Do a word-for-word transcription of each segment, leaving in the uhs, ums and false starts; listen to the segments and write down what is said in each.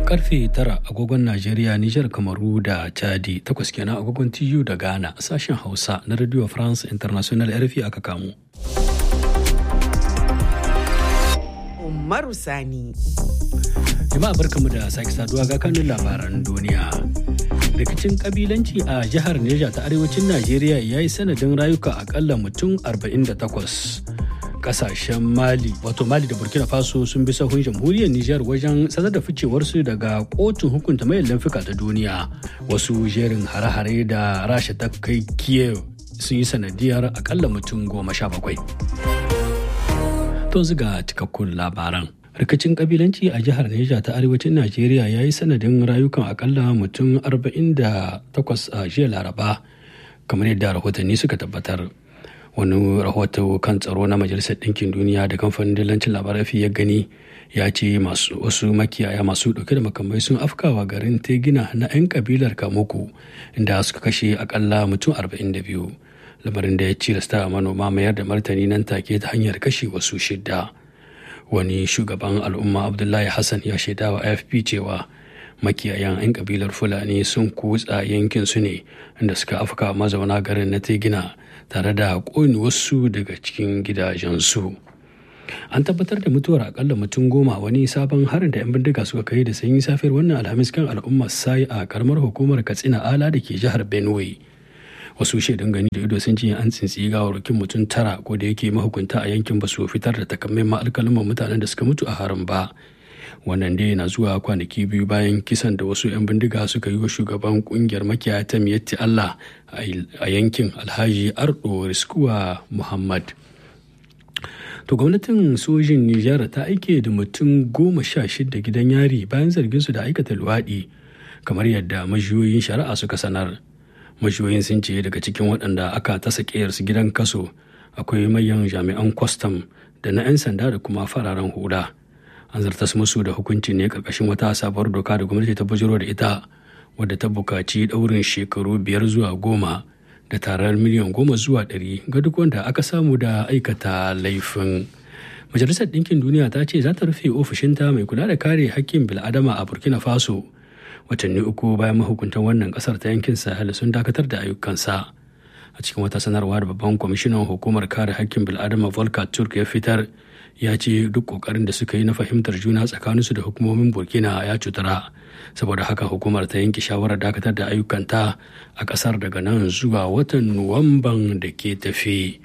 Karfe tara agogon Najeriya, Nijar, Kamaru da Chadi, takwas kenan agogon T U da Ghana, sashen Hausa na Radio France International R F I aka kamo. Umaru Sani. Jama'a barkamu da sake saduwa ga kanun labaran duniya. Rikicin kabilanci a jihar Neja ta arewacin Najeriya ya yi sanadin rayuka akalla mutum arba'in da takwas. Kasashen Mali, wato Mali da Burkina Faso sun bi sahun jamhuriyar Nijar wajen sanar da ficewarsu daga kotun hukunta mai laifuka ta duniya. Wasu jerin hare-hare da Rasha ta kai Kiev sun yi sanadiyar akalla mutum goma sha bakwai. To ziga cikakkun labaran. Rikicin kabilanci a jihar Neja ta arewacin Najeriya ya yi sanadin rayukan akalla mutum arba'in da takwas a jiya Laraba, kamar yadda rahotanni suka tabbatar. Wani rahoto kan tsaro na Majalisar Ɗinkin Duniya da kamfanin dillancin labarai ya gani ya ce masu wasu makiyaya masu ɗauke da makamai sun afkawa garin Tegina na 'yan kabilar Kamuku, inda suka kashe akalla mutum arba'in da biyu. Lamarin da ya cilasta manoma mayar da martani nan take ta hanyar kashe wasu shidda. Wani shugaban al'umma Abdullahi Hassan ya shaida wa A F P cewa makiyayan 'yan kabilar Fulani sun kutsa yankin su ne inda suka afka mazauna garin na Tegina tare da ƙone wasu daga cikin gidajensu. An tabbatar da mutuwar akalla mutum goma wani sabon harin da 'yan bindiga suka kai da sanyi safiyar wannan Alhamis kan al'ummar Sai a karamar hukumar Katsina Ala da ke jihar Benue. Wasu shaidun gani da ido sun ce an tsintsi gawarwakin mutum tara, ko da yake mahukunta a yankin ba su fitar da takamaiman alkalman mutanen da suka mutu a harin ba. Wannan dai na zuwa kwanaki biyu bayan kisan da wasu 'yan bindiga suka yi wa shugaban kungiyar makiyaya ta Miyatti Allah a yankin Alhaji Ardo Riskuwa Muhammad. To gwamnatin sojin Nijar ta aike da mutum goma sha shida gidan yari bayan zargin su da aikata luwaɗi, kamar yadda majiyoyin shari'a suka sanar. Majiyoyin sun ce daga cikin waɗanda aka tasa ƙeyarsu gidan kaso akwai manyan jami'an kwastam da na 'yan sanda da kuma fararen hula. An zartas musu da hukunci ne karkashin wata sabuwar doka da gwamnati ta bujiro da ita, wadda ta bukaci ɗaurin shekaru biyar zuwa goma da tarar miliyan goma zuwa ɗari ga duk wanda aka samu da aikata laifin. Majalisar Ɗinkin Duniya ta ce za ta rufe ofishinta mai kula da kare hakkin bil'adama a Burkina Faso watanni uku bayan mahukuntan wannan ƙasar ta yankin Sahel sun dakatar da ayyukansa. A cikin wata sanarwa da babban kwamishinan hukumar kare hakkin bil'adama Volker Turk ya fitar, ya ce duk kokarin da suka yi na fahimtar juna tsakaninsu da hukumomin Burkina ya cutara, saboda haka hukumar ta yanke shawarar dakatar da ayyukanta a kasar daga nan zuwa watan Nuwamban da ke tafi.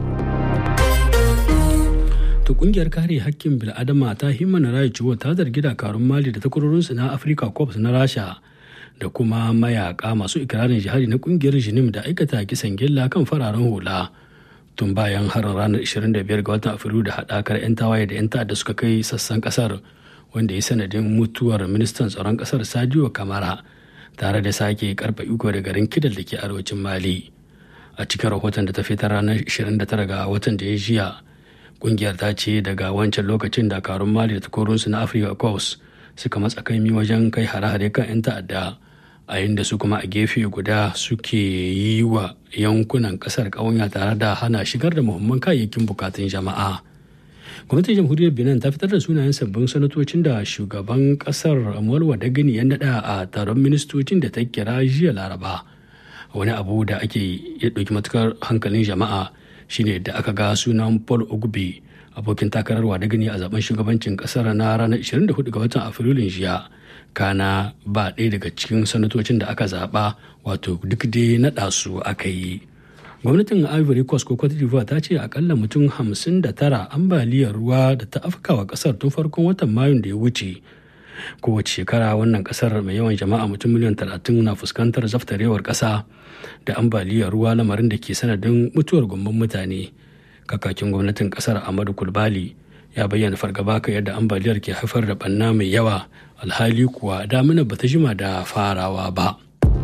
To kungiyar kare hakkin bil'adama ta Human Rights Watch ta zargi dakarun Mali da takwarorinsu na Africa Corps na Rasha da kuma mayaka masu ikirarin jihadi na kungiyar Jinim da aikata kisan gilla kan fararen hula. Tun bayan harin ranar ishirin da biyar ga watan Afrilu da haɗakar 'yan tawaye da 'yan ta'adda suka kai sassan ƙasar, wanda ya sanadin mutuwar ministan tsaron ƙasar Sadio Kamara, tare da sake karɓa iko da garin Kidal da ke arewacin Mali. A cikin rahoton da ta fitar ranar ishirin da tara ga watan da ya jiya, ƙungiyar ta ce daga wancan lokacin dakarun Mali da takwarorinsu na Africa Corps suka matsa kaimi wajen kai hare-hare kan 'yan ta'adda, a inda su kuma a gefe guda suke yi wa yankunan kasar ƙawanya tare da hana shigar da muhimman kayayyakin bukatun jama'a. Gwamnatin jamhuriyar Benin ta fitar da sunayen sabbin sanatocin da shugaban kasar Amuwal Wadagani ya naɗa a taron ministocin da ta kira jiya Laraba. Wani abu da ake ya ɗauki matukar hankalin jama'a shine da aka ga sunan Paul Ogbe, abokin takarar Wadagani a zaben shugabancin kasar na ranar ishirin da hudu ga watan Afrilun jiya. Kana ba ɗaya daga cikin sanatocin da aka zaɓa, wato duk dai naɗa su aka yi. Gwamnatin Ivory Coast ko Cote d'Ivoire ta ce akalla mutum hamsin da tara ambaliyar ruwa da ta afkawa ƙasar tun farkon watan Mayun da ya wuce. Kowace shekara wannan ƙasar mai yawan jama'a mutum miliyan talatin na fuskantar zaftarewar ƙasa da ambaliyar ruwa, lamarin da ke sanadin mutuwar gomman mutane. Kakakin gwamnatin ƙasar Amadu Kulbali ya bayyana fargaba kan yadda ambaliyar ke haifar da ɓanna mai yawa, alhali kuwa damina bata jima da farawa ba.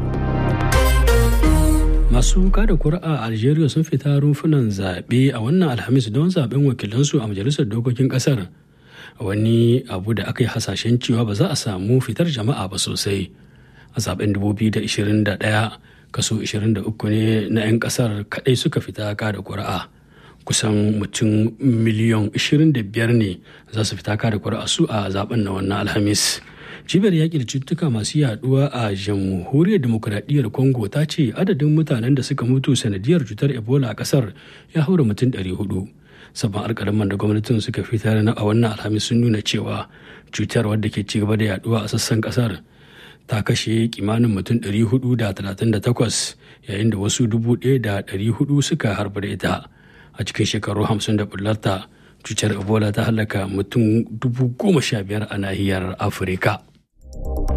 Masu kada kuri'a a Algeria sun fita rumfunan zaɓe a wannan Alhamis don zaɓen wakilansu a majalisar dokokin ƙasar, wani abu da aka yi hasashen cewa ba za a samu fitar jama'a ba sosai. A zaɓen dubu biyu da ashirin da ɗaya, kaso ashirin da uku ne na 'yan ƙasar kaɗai suka fita kada kuri'a. Kusan mutum miliyan ashirin da biyar ne za su fita kada kuri'a su a zaɓen na wannan Alhamis. Cibiyar yaƙi da cututtuka masu yaduwa a jamhuriyar demokuraɗiyyar Congo ta ce adadin mutanen da suka mutu sanadiyar cutar Ebola a ƙasar ya haura mutum ɗari hudu. Sabon alƙalaman da gwamnatin suka fitar na a wannan alhamis sun nuna cewa cutar wadda ke cigaba da yaduwa a sassan ƙasar ta kashe kimanin mutum ɗari hudu da talatin da takwas yayin da wasu dubu ɗaya da ɗari hudu suka harbu da ita. A cikin shekaru hamsin da bullarta cutar Ebola ta halaka mutum dubu goma sha biyar a nahiyar Afirka.